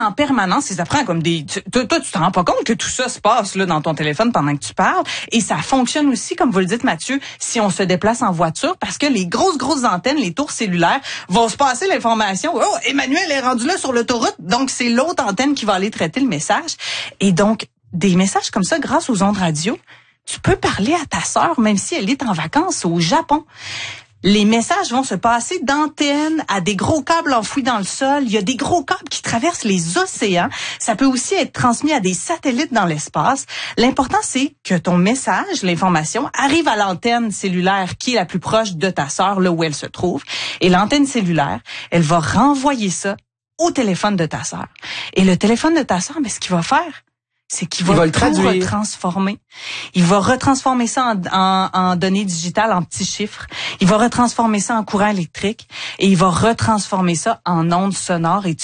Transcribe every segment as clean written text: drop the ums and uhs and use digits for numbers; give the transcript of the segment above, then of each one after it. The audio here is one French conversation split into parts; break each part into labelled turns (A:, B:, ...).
A: en permanence et ça prend comme toi, tu te rends pas compte que tout ça se passe là dans ton téléphone pendant que tu parles et ça fonctionne aussi, comme vous le dites, Mathieu, si on se déplace en voiture parce que les grosses antennes, les tours cellulaires vont se passer l'information. Oh, Emmanuel est rendu là sur l'autoroute, donc c'est l'autre antenne qui va aller traiter le message. Et donc, des messages comme ça, grâce aux ondes radio, tu peux parler à ta sœur, même si elle est en vacances au Japon. Les messages vont se passer d'antennes à des gros câbles enfouis dans le sol. Il y a des gros câbles qui traversent les océans. Ça peut aussi être transmis à des satellites dans l'espace. L'important, c'est que ton message, l'information, arrive à l'antenne cellulaire qui est la plus proche de ta sœur, là où elle se trouve. Et l'antenne cellulaire, elle va renvoyer ça au téléphone de ta sœur. Et le téléphone de ta sœur, mais ce qu'il va faire, c'est qu'il va
B: le traduire.
A: Retransformer. Il va retransformer ça en données digitales, en petits chiffres. Il va retransformer ça en courant électrique et il va retransformer ça en ondes sonores et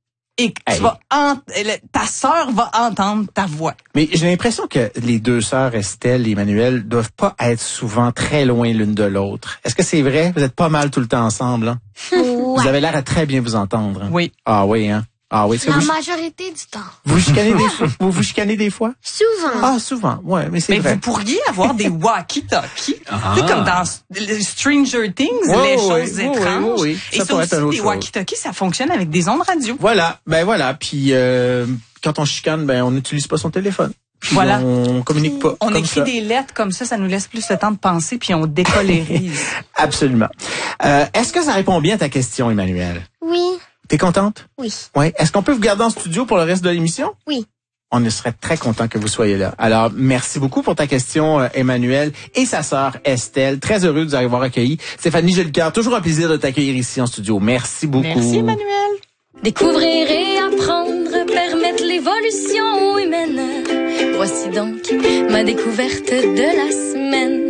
A: ta sœur va entendre ta voix.
B: Mais j'ai l'impression que les deux sœurs, Estelle et Emmanuel, doivent pas être souvent très loin l'une de l'autre. Est-ce que c'est vrai? Vous êtes pas mal tout le temps ensemble, hein? Ouais. Vous avez l'air à très bien vous entendre. Hein?
A: Oui.
B: Ah oui, hein? Ah oui,
C: la majorité du temps.
B: Vous chicanez des fois? Vous chicanez des fois?
C: Souvent.
B: Ah, souvent. Ouais, mais c'est vrai.
A: Vous pourriez avoir des walkie-talkies. C'est comme dans Stranger Things, les choses étranges.
B: Oui.
A: Et ça aussi, des walkie-talkies, ça fonctionne avec des ondes radio.
B: Voilà. Puis, quand on chicane, on n'utilise pas son téléphone. Puis
A: voilà.
B: On communique pas.
A: On écrit des lettres comme ça nous laisse plus le temps de penser, puis on décolérise.
B: Absolument. Est-ce que ça répond bien à ta question, Emmanuel?
C: Oui.
B: T'es contente?
C: Oui.
B: Oui. Est-ce qu'on peut vous garder en studio pour le reste de l'émission?
C: Oui.
B: On serait très content que vous soyez là. Alors, merci beaucoup pour ta question, Emmanuel, et sa sœur Estelle. Très heureux de vous avoir accueillis. Stéphanie Gilles-Cœur, toujours un plaisir de t'accueillir ici en studio. Merci beaucoup.
A: Merci, Emmanuel.
D: Découvrir et apprendre, permettre l'évolution humaine. Voici donc ma découverte de la semaine.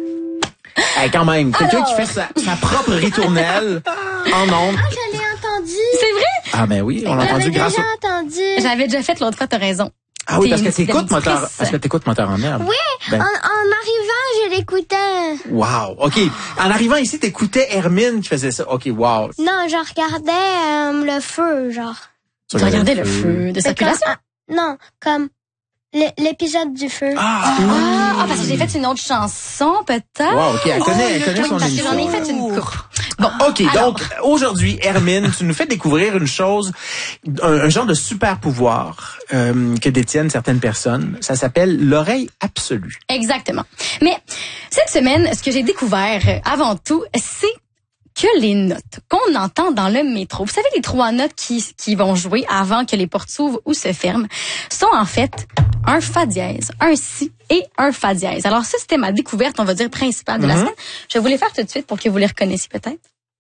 B: Hey, quand même, quelqu'un qui fait sa propre ritournelle en ondes.
C: Ah, je l'ai entendu.
D: C'est vrai?
B: Ah ben oui, on l'a entendu grâce au...
D: J'avais déjà fait l'autre fois, t'as raison.
B: Ah oui, parce que t'écoutes Moteur en herbe.
C: Oui, en arrivant, je l'écoutais.
B: Wow, OK. En arrivant ici, t'écoutais Hermine qui faisait ça. OK, wow.
C: Non, je regardais le feu, genre.
D: Tu regardais le feu de circulation?
C: Non, comme l'épisode du feu.
D: Parce que j'ai fait une autre chanson, peut-être.
B: Wow, OK, elle connaît son émission.
D: J'en ai fait une coupe.
B: Bon, OK, alors, donc aujourd'hui, Hermine, tu nous fais découvrir une chose, un genre de super pouvoir que détiennent certaines personnes. Ça s'appelle l'oreille absolue.
D: Exactement. Mais cette semaine, ce que j'ai découvert avant tout, c'est que les notes qu'on entend dans le métro, vous savez les 3 notes qui vont jouer avant que les portes s'ouvrent ou se ferment, sont en fait un fa dièse, un si et un fa dièse. Alors ça, c'était ma découverte, on va dire, principale de la semaine. Je vais vous les faire tout de suite pour que vous les reconnaissiez peut-être.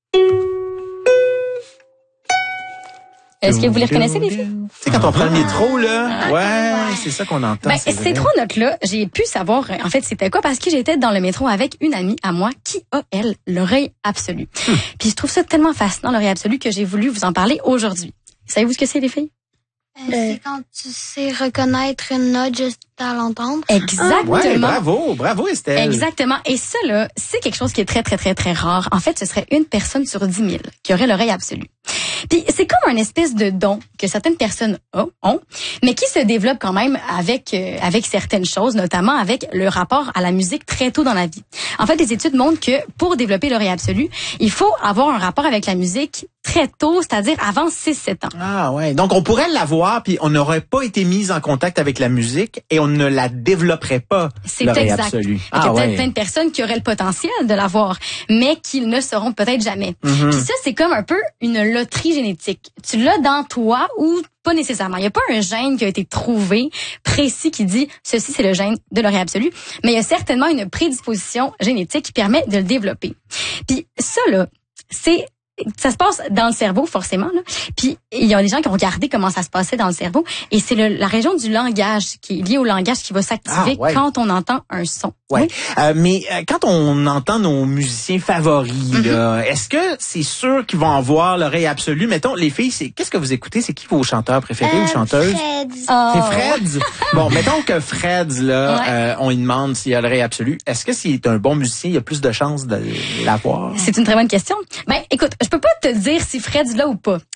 D: Est-ce que vous les reconnaissez, les filles?
B: C'est quand on prend le métro, là. Ouais, c'est ça qu'on entend.
D: Ces 3 notes-là, j'ai pu savoir, en fait, c'était quoi, parce que j'étais dans le métro avec une amie à moi qui a, elle, l'oreille absolue. Puis je trouve ça tellement fascinant, l'oreille absolue, que j'ai voulu vous en parler aujourd'hui. Savez-vous ce que c'est, les filles?
C: C'est quand tu sais reconnaître une note juste à l'entendre.
D: Exactement.
B: Ouais, bravo Estelle.
D: Exactement. Et ça, là, c'est quelque chose qui est très, très, très, très rare. En fait, ce serait une personne sur 10 000 qui aurait l'oreille absolue. Puis c'est comme un espèce de don que certaines personnes ont, mais qui se développe quand même avec certaines choses, notamment avec le rapport à la musique très tôt dans la vie. En fait, les études montrent que pour développer l'oreille absolue, il faut avoir un rapport avec la musique très tôt, c'est-à-dire avant 6-7 ans.
B: Ah ouais, donc on pourrait l'avoir, puis on n'aurait pas été mis en contact avec la musique et on ne la développerait pas, l'oreille absolue.
D: Il y a peut-être plein de personnes qui auraient le potentiel de l'avoir, mais qui ne sauront peut-être jamais. Puis ça, c'est comme un peu une loterie génétique. Tu l'as dans toi ou pas nécessairement. Il n'y a pas un gène qui a été trouvé précis qui dit ceci c'est le gène de l'oreille absolue, mais il y a certainement une prédisposition génétique qui permet de le développer. Puis ça là, ça se passe dans le cerveau, forcément, là. Puis, il y a des gens qui ont regardé comment ça se passait dans le cerveau. Et c'est la région du langage qui est liée au langage qui va s'activer quand on entend un son.
B: Ouais. Oui. Mais quand on entend nos musiciens favoris, là, est-ce que c'est sûr qu'ils vont avoir l'oreille absolue? Mettons, les filles, qu'est-ce que vous écoutez? C'est qui vos chanteurs préférés ou chanteuses?
C: Fred.
B: C'est Fred? Bon, mettons que Fred, là, on lui demande s'il a l'oreille absolue. Est-ce que s'il est un bon musicien, il a plus de chances de l'avoir?
D: C'est une très bonne question. Ben, écoute, je peux pas te dire si Fred l'a ou pas. Mais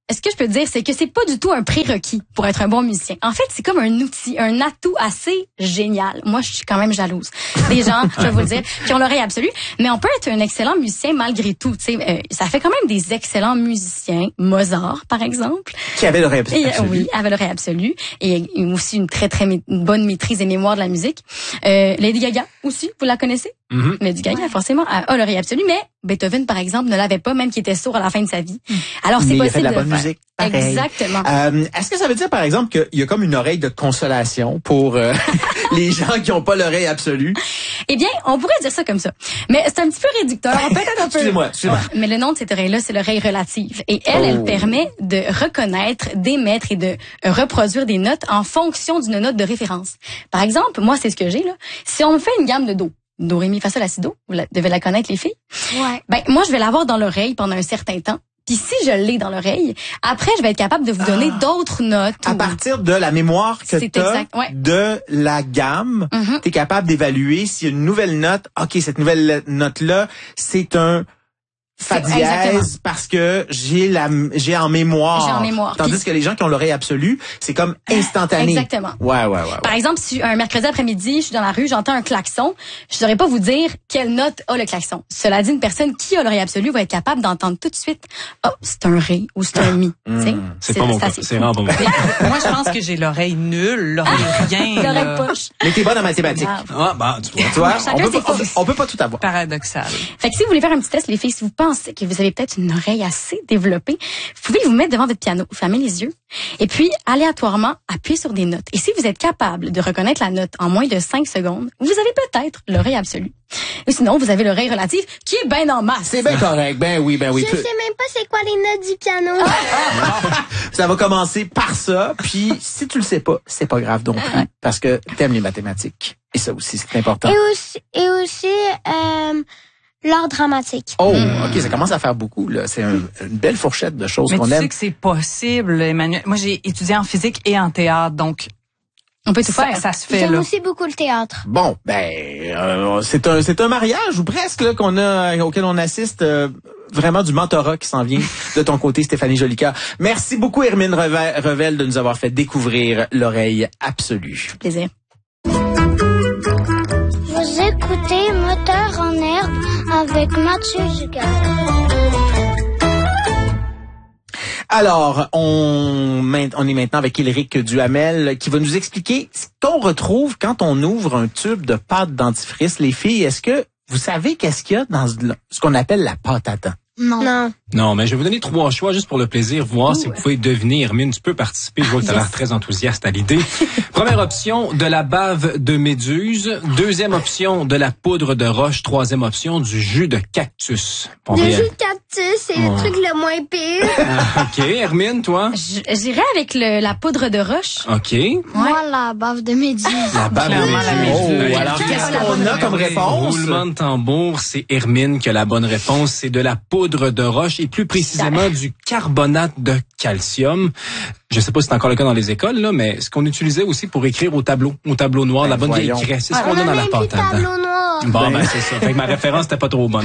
D: ce que je peux dire, c'est que c'est pas du tout un prérequis pour être un bon musicien. En fait, c'est comme un outil, un atout assez génial. Moi, je suis quand même jalouse des gens, je vais vous le dire, qui ont l'oreille absolue. Mais on peut être un excellent musicien malgré tout. Tu sais, ça fait quand même des excellents musiciens. Mozart, par exemple.
B: Qui avait l'oreille absolue.
D: Oui, avait l'oreille absolue. Et aussi une très, très bonne maîtrise et mémoire de la musique. Lady Gaga aussi, vous la connaissez?
B: Mm-hmm.
D: Lady Gaga, forcément, a l'oreille absolue. Mais Beethoven, par exemple, ne l'avait pas, même qu'il était sourd à la fin de sa vie. Alors, c'est
B: possible. Il a fait
D: de
B: la bonne musique. Pareil.
D: Exactement.
B: Est-ce que ça veut dire, par exemple, qu'il y a comme une oreille de consolation pour les gens qui n'ont pas l'oreille absolue?
D: Eh bien, on pourrait dire ça comme ça. Mais c'est un petit peu réducteur. Peut-être un peu.
B: Excusez-moi.
D: Mais le nom de cette oreille-là, c'est l'oreille relative. Et elle permet de reconnaître, d'émettre et de reproduire des notes en fonction d'une note de référence. Par exemple, moi, c'est ce que j'ai là. Si on me fait une gamme de do, ré, mi, fa, sol, la, si, do, vous devez la connaître, les filles?
C: Ouais.
D: Ben, moi, je vais l'avoir dans l'oreille pendant un certain temps. Puis si je l'ai dans l'oreille, après, je vais être capable de vous donner d'autres notes.
B: À partir de la mémoire que tu as de la gamme, tu es capable d'évaluer s'il y a une nouvelle note. OK, cette nouvelle note-là, c'est un fa dièse parce que j'ai en mémoire. Tandis que les gens qui ont l'oreille absolue, c'est comme instantané.
D: Exactement.
B: Ouais.
D: Par exemple, si un mercredi après-midi, je suis dans la rue, j'entends un klaxon, je saurais pas vous dire quelle note a le klaxon. Cela dit, une personne qui a l'oreille absolue va être capable d'entendre tout de suite, c'est un ré ou c'est un mi.
E: C'est pas mon cas. C'est vraiment pas mon cas.
A: Moi, je pense que j'ai l'oreille nulle, l'oreille rien.
D: L'oreille poche.
B: Mais t'es bonne en mathématiques.
E: Tu vois,
B: on peut pas tout avoir.
A: Paradoxal.
D: Fait que si vous voulez faire un petit test, les filles, si vous pensez que vous avez peut-être une oreille assez développée, vous pouvez vous mettre devant votre piano, fermer les yeux, et puis aléatoirement appuyer sur des notes. Et si vous êtes capable de reconnaître la note en moins de 5 secondes, vous avez peut-être l'oreille absolue. Et sinon, vous avez l'oreille relative qui est bien en masse.
B: C'est bien correct. Ben oui.
C: Je sais même pas c'est quoi les notes du piano.
B: Ça va commencer par ça, puis si tu le sais pas, c'est pas grave non plus, parce que t'aimes les mathématiques. Et ça aussi, c'est important.
C: Et aussi l'art dramatique.
B: Oh, OK, ça commence à faire beaucoup, là. C'est une belle fourchette de choses qu'on aime.
A: Mais tu sais que c'est possible, Emmanuel. Moi, j'ai étudié en physique et en théâtre, donc
D: on peut tout faire.
A: Ça se fait,
C: J'aime
A: là.
C: aussi beaucoup le théâtre.
B: Bon, c'est un mariage ou presque là auquel on assiste. Vraiment du mentorat qui s'en vient de ton côté, Stéphanie Jolicoeur. Merci beaucoup, Hermine Revel, de nous avoir fait découvrir l'oreille absolue.
D: Plaisir.
C: Vous écoutez Moteur en herbe avec Mathieu Dugas.
B: Alors, on est maintenant avec Éric Duhamel qui va nous expliquer ce qu'on retrouve quand on ouvre un tube de pâte dentifrice. Les filles, est-ce que vous savez qu'est-ce qu'il y a dans ce qu'on appelle la pâte à dents?
E: Non, mais je vais vous donner 3 choix juste pour le plaisir, voir si vous pouvez deviner. Hermine, tu peux participer. Je vois que tu as l'air très enthousiaste à l'idée. Première option, de la bave de méduse. Deuxième option, de la poudre de roche. Troisième option, du jus de cactus.
C: Le jus de cactus, c'est le truc le moins pire.
E: OK. Hermine, toi?
D: J'irais avec la poudre de roche.
E: OK.
C: Moi, la bave de méduse.
E: La bave de méduse.
B: Oh, alors qu'est-ce qu'on a comme réponse?
E: Roulement de tambour, c'est Hermine qui a la bonne réponse. C'est de la poudre de roche et plus précisément du carbonate de calcium. Je sais pas si c'est encore le cas dans les écoles, là, mais ce qu'on utilisait aussi pour écrire au tableau noir, la bonne vieille craie. C'est ce qu'on a dans la pâte à dents. Bon, ben c'est ça. Fait que ma référence n'était pas trop bonne.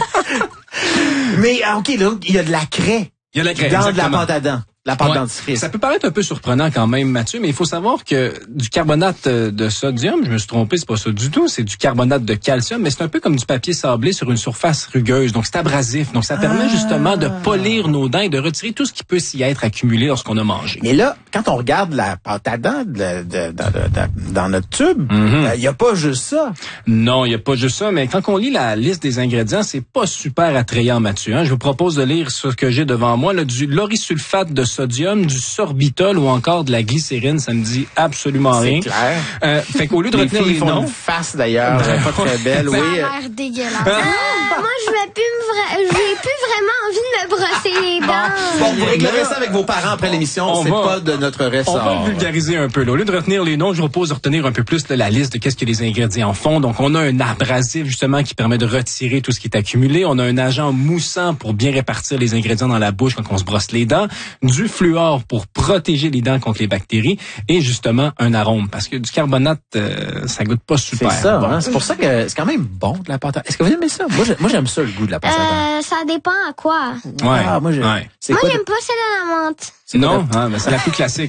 B: Mais, OK, là, il y a de la craie.
E: Il y a de la craie,
B: dans
E: exactement.
B: de la pâte à dents. La pâte dentifrice.
E: Ça peut paraître un peu surprenant quand même, Mathieu, mais il faut savoir que du carbonate de sodium, je me suis trompé, c'est pas ça du tout, c'est du carbonate de calcium, mais c'est un peu comme du papier sablé sur une surface rugueuse, donc c'est abrasif, donc ça permet justement de polir nos dents et de retirer tout ce qui peut s'y être accumulé lorsqu'on a mangé.
B: Mais là, quand on regarde la pâte à dents dans notre tube, il y a pas juste ça.
E: Non, il y a pas juste ça, mais quand on lit la liste des ingrédients, c'est pas super attrayant, Mathieu. Je vous propose de lire ce que j'ai devant moi, là, du laurysulfate de sodium, du sorbitol ou encore de la glycérine, ça me dit absolument rien.
B: C'est clair.
E: Fait qu'au lieu de retenir les
B: font
E: noms,
B: une face d'ailleurs, pas très belle, oui.
C: Ça a l'air dégueulasse. Moi, j'ai plus vraiment envie de me brosser les dents.
B: Bon, vous réglerez ça avec vos parents après l'émission, c'est pas de notre ressort.
E: On va le vulgariser un peu. Là. Au lieu de retenir les noms, je vous propose de retenir un peu plus la liste de qu'est-ce que les ingrédients font. Donc, on a un abrasif justement qui permet de retirer tout ce qui est accumulé. On a un agent moussant pour bien répartir les ingrédients dans la bouche quand on se brosse les dents. Du fluor pour protéger les dents contre les bactéries et justement un arôme parce que du carbonate ça goûte pas super.
B: C'est ça, bon. C'est pour ça que c'est quand même bon de la pâte. Est-ce que vous aimez ça? Moi, j'aime ça, le goût de la pâte à dents.
C: Ça dépend à quoi.
E: Ouais.
B: Moi, j'aime
C: pas celle à la menthe.
E: Non, mais c'est la plus classique.